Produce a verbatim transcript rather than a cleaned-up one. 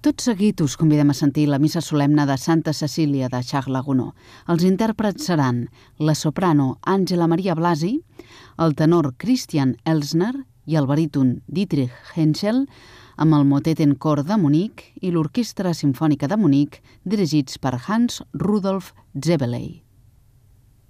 Tot seguit us convidem a sentir la missa solemne de Santa Cecília de Charles Gounod. Els intèrprets seran la soprano Àngela Maria Blasi, el tenor Christian Elsner i el baríton Dietrich Henschel, amb el motet en cor de Munic i l'Orquestra Simfònica de Munic, dirigits per Hans Rudolf Zebeley.